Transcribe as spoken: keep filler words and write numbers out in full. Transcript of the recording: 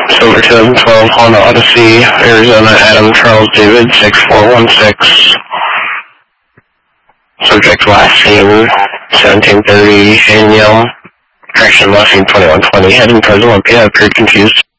Silverton, twelve Honda Odyssey, Arizona, Adam Charles David, six four one six. Subject last seen, seventeen thirty, Shane Yelm. Correction, last seen twenty-one twenty, heading towards Olympia, appeared confused.